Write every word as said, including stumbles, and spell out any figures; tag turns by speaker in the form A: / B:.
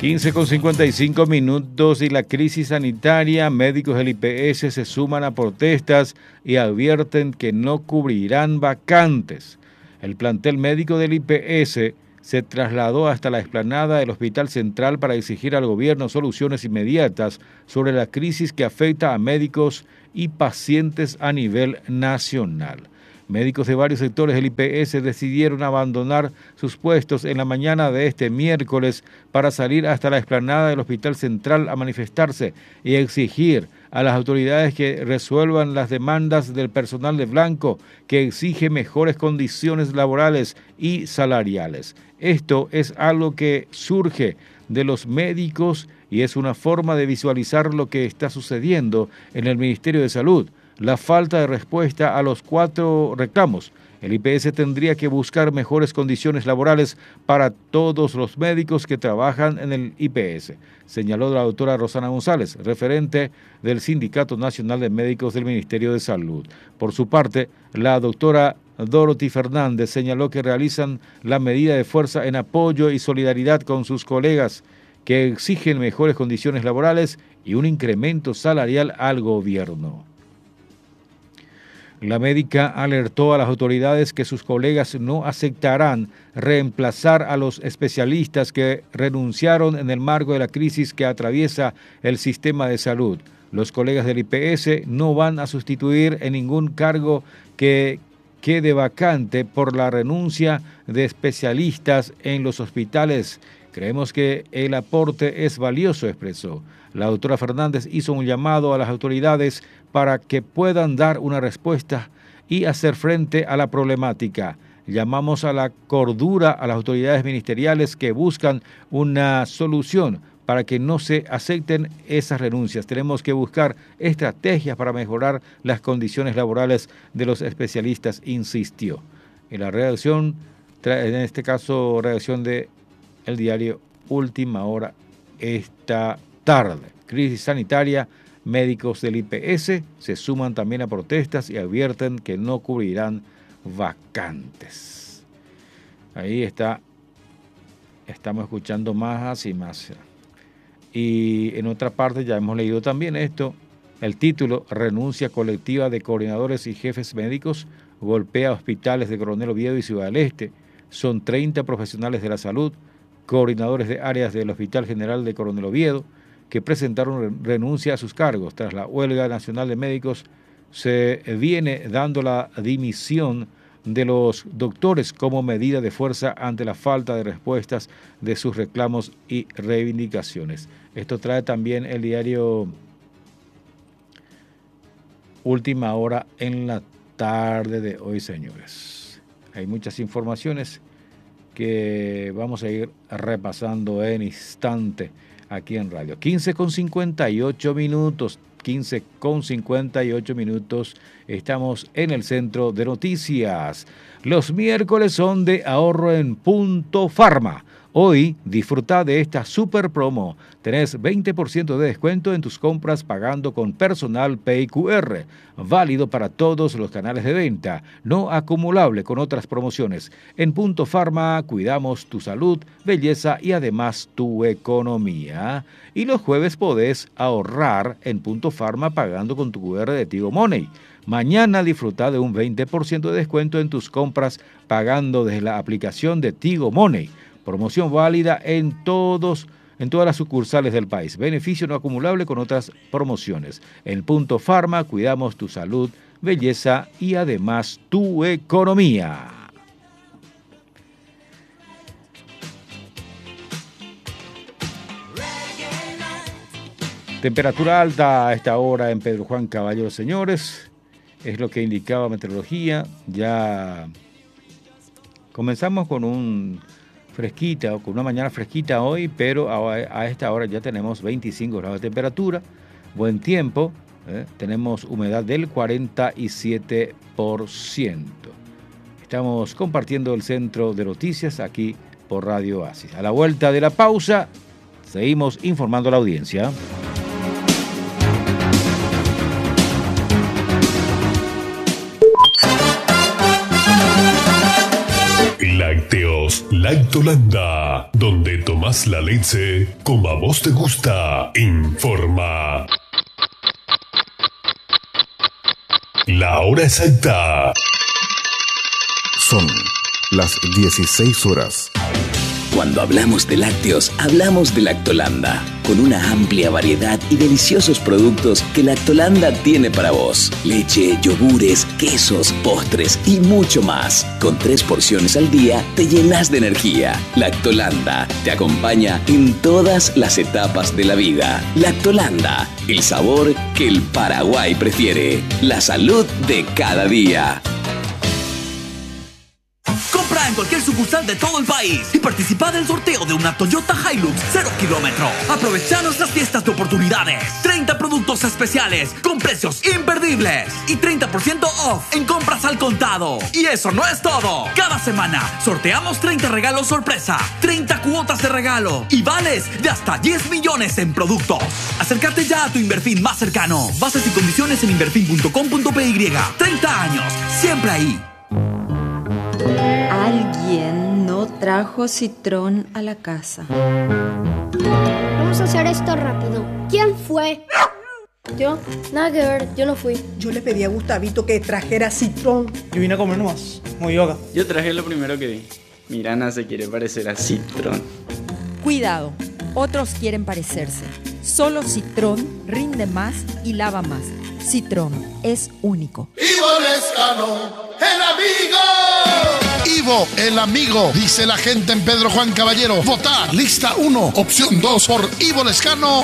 A: quince con cincuenta y cinco minutos y la crisis sanitaria. Médicos del I P S se suman a protestas y advierten que no cubrirán vacantes. El plantel médico del I P S se trasladó hasta la explanada del Hospital Central para exigir al gobierno soluciones inmediatas sobre la crisis que afecta a médicos y pacientes a nivel nacional. Médicos de varios sectores del I P S decidieron abandonar sus puestos en la mañana de este miércoles para salir hasta la explanada del Hospital Central a manifestarse y exigir a las autoridades que resuelvan las demandas del personal de blanco, que exige mejores condiciones laborales y salariales. Esto es algo que surge de los médicos y es una forma de visualizar lo que está sucediendo en el Ministerio de Salud. La falta de respuesta a los cuatro reclamos. El I P S tendría que buscar mejores condiciones laborales para todos los médicos que trabajan en el I P S, señaló la doctora Rosana González, referente del Sindicato Nacional de Médicos del Ministerio de Salud. Por su parte, la doctora Dorothy Fernández señaló que realizan la medida de fuerza en apoyo y solidaridad con sus colegas que exigen mejores condiciones laborales y un incremento salarial al gobierno. La médica alertó a las autoridades que sus colegas no aceptarán reemplazar a los especialistas que renunciaron en el marco de la crisis que atraviesa el sistema de salud. Los colegas del I P S no van a sustituir en ningún cargo que quede vacante por la renuncia de especialistas en los hospitales. Creemos que el aporte es valioso, expresó. La doctora Fernández hizo un llamado a las autoridades para que puedan dar una respuesta y hacer frente a la problemática. Llamamos a la cordura a las autoridades ministeriales que buscan una solución para que no se acepten esas renuncias. Tenemos que buscar estrategias para mejorar las condiciones laborales de los especialistas, insistió. En la redacción, en este caso, redacción de el diario Última Hora esta tarde. Crisis sanitaria, médicos del I P S se suman también a protestas y advierten que no cubrirán vacantes. Ahí está, estamos escuchando más y más. Y en otra parte ya hemos leído también esto, el título, renuncia colectiva de coordinadores y jefes médicos, golpea hospitales de Coronel Oviedo y Ciudad del Este. Son treinta profesionales de la salud, coordinadores de áreas del Hospital General de Coronel Oviedo, que presentaron renuncia a sus cargos. Tras la huelga nacional de médicos, se viene dando la dimisión de los doctores como medida de fuerza ante la falta de respuestas de sus reclamos y reivindicaciones. Esto trae también el diario Última Hora en la tarde de hoy, señores. Hay muchas informaciones que vamos a ir repasando en instante aquí en radio. quince con cincuenta y ocho minutos, quince con cincuenta y ocho minutos, estamos en el centro de noticias. Los miércoles son de ahorro en Punto Farma. Hoy disfruta de esta super promo. Tenés veinte por ciento de descuento en tus compras pagando con Personal Pay Q R. Válido para todos los canales de venta. No acumulable con otras promociones. En Punto Farma cuidamos tu salud, belleza y además tu economía. Y los jueves podés ahorrar en Punto Farma pagando con tu Q R de Tigo Money. Mañana disfruta de un veinte por ciento de descuento en tus compras pagando desde la aplicación de Tigo Money. Promoción válida en todos, en todas las sucursales del país. Beneficio no acumulable con otras promociones. En Punto Farma cuidamos tu salud, belleza y además tu economía. Temperatura alta a esta hora en Pedro Juan Caballero, señores. Es lo que indicaba meteorología. Ya comenzamos con un fresquita, con una mañana fresquita hoy, pero a, a esta hora ya tenemos veinticinco grados de temperatura, buen tiempo, ¿eh? Tenemos humedad del cuarenta y siete por ciento. Estamos compartiendo el centro de noticias aquí por Radio Oasis. A la vuelta de la pausa, seguimos informando a la audiencia.
B: Lácteos Lactolanda, donde tomar más la leche como a vos te gusta. Informa. La hora exacta.
C: Son las dieciséis horas.
D: Cuando hablamos de lácteos, hablamos de Lactolanda, con una amplia variedad y deliciosos productos que Lactolanda tiene para vos. Leche, yogures, quesos, postres y mucho más. Con tres porciones al día te llenas de energía. Lactolanda te acompaña en todas las etapas de la vida. Lactolanda, el sabor que el Paraguay prefiere. La salud de cada día.
E: En cualquier sucursal de todo el país y participa del sorteo de una Toyota Hilux cero kilómetro. Aprovecha nuestras fiestas de oportunidades. treinta productos especiales con precios imperdibles y treinta por ciento off en compras al contado. Y eso no es todo. Cada semana sorteamos treinta regalos sorpresa, treinta cuotas de regalo y vales de hasta diez millones en productos. Acércate ya a tu Inverfin más cercano. Bases y condiciones en inverfin punto com punto p y. treinta años, siempre ahí.
F: Alguien no trajo citrón a la casa.
G: Vamos a hacer esto rápido. ¿Quién fue?
H: Yo, nada que ver, yo no fui.
I: Yo le pedí a Gustavito que trajera citrón.
J: Yo vine a comer nomás, muy yoga.
K: Yo traje lo primero que vi. Mirana se quiere parecer a Citrón.
L: Cuidado, otros quieren parecerse. Solo Citrón rinde más y lava más. Citrón es único.
M: Ivo Lescano, el amigo. Ivo, el amigo, dice la gente en Pedro Juan Caballero. Votar, lista uno, opción dos por Ivo Lescano.